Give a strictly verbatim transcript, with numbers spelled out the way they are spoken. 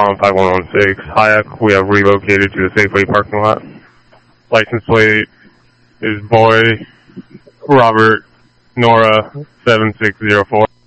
calling five one one six. Hayek, we have relocated to the Safeway parking lot. License plate is boy Robert Nora seven six zero four.